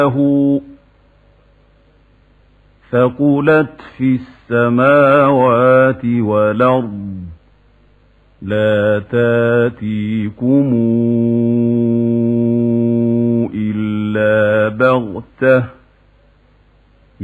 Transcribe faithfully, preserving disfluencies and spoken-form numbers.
ثقلت في السماوات والأرض لا تاتيكم إلا بغتة